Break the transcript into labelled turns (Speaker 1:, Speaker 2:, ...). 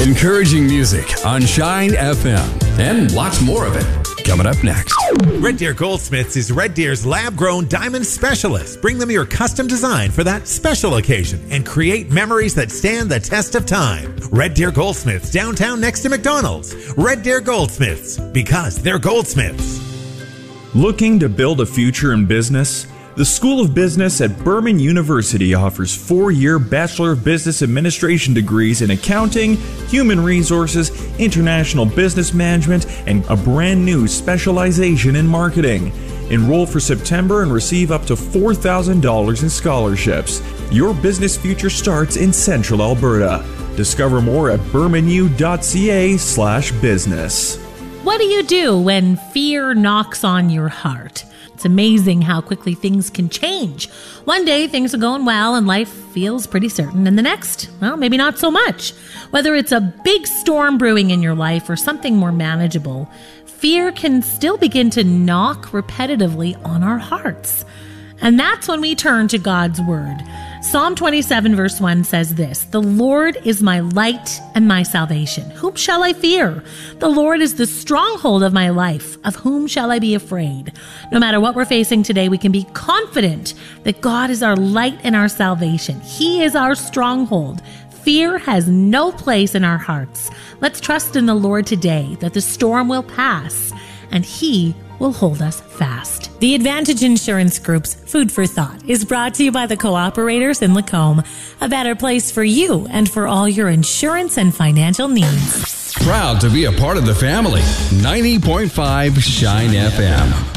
Speaker 1: Encouraging music on Shine FM. And lots more of it coming up next.
Speaker 2: Red Deer Goldsmiths is Red Deer's lab-grown diamond specialist. Bring them your custom design for that special occasion and create memories that stand the test of time. Red Deer Goldsmiths, downtown next to McDonald's. Red Deer Goldsmiths, because they're goldsmiths.
Speaker 3: Looking to build a future in business? The School of Business at Berman University offers 4-year Bachelor of Business Administration degrees in accounting, human resources, international business management, and a brand new specialization in marketing. Enroll for September and receive up to $4,000 in scholarships. Your business future starts in Central Alberta. Discover more at bermanu.ca/business.
Speaker 4: What do you do when fear knocks on your heart? It's amazing how quickly things can change. One day things are going well and life feels pretty certain, and the next, well, maybe not so much. Whether it's a big storm brewing in your life or something more manageable, fear can still begin to knock repetitively on our hearts. And that's when we turn to God's word. Psalm 27 verse 1 says this, "The Lord is my light and my salvation. Whom shall I fear? The Lord is the stronghold of my life. Of whom shall I be afraid?" No matter what we're facing today, we can be confident that God is our light and our salvation. He is our stronghold. Fear has no place in our hearts. Let's trust in the Lord today that the storm will pass and He will hold us fast. The Advantage Insurance Group's Food for Thought is brought to you by the Cooperators in Lacombe, a better place for you and for all your insurance and financial needs.
Speaker 1: Proud to be a part of the family. 90.5 Shine FM.